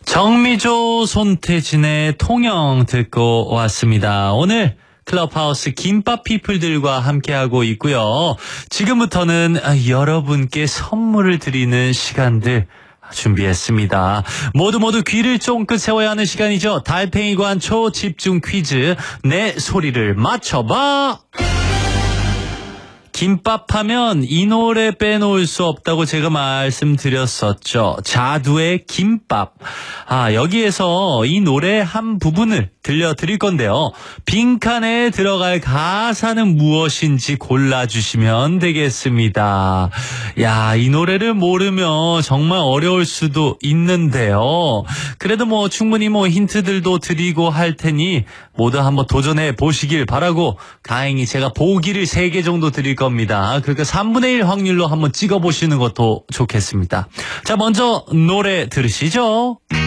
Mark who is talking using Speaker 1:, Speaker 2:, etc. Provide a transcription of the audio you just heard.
Speaker 1: 정미조 손태진의 통영 듣고 왔습니다. 오늘 클럽하우스 김밥 피플들과 함께하고 있고요. 지금부터는 여러분께 선물을 드리는 시간들 준비했습니다. 모두 귀를 쫑긋 세워야 하는 시간이죠. 달팽이관 초집중 퀴즈. 내 소리를 맞춰봐. 김밥하면 이 노래 빼놓을 수 없다고 제가 말씀드렸었죠. 자두의 김밥. 여기에서 이 노래 한 부분을 들려드릴 건데요. 빈칸에 들어갈 가사는 무엇인지 골라주시면 되겠습니다. 이 노래를 모르면 정말 어려울 수도 있는데요. 그래도 충분히 힌트들도 드리고 할 테니 모두 한번 도전해 보시길 바라고, 다행히 제가 보기를 3개 정도 드릴 겁니다. 그러니까 3분의 1 확률로 한번 찍어보시는 것도 좋겠습니다. 자, 먼저 노래 들으시죠.